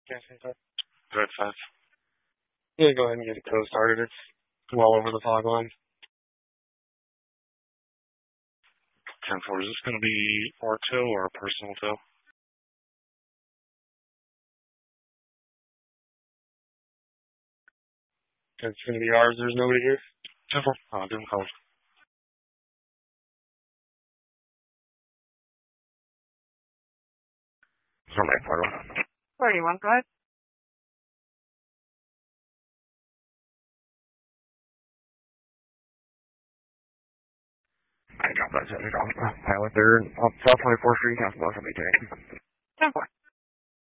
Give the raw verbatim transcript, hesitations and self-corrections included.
Yeah, same time. Good, five. Yeah, go ahead and get it code started. It's well over the fog line. ten four, is this going to be R two or a personal two? It's going to be ours. There's nobody here. ten four, uh, give him code. Somebody, pardon. forty-one, go ahead. I got that. I got that. Pilot there. On South twenty-fourth Street, South West, I'll be taking. ten four.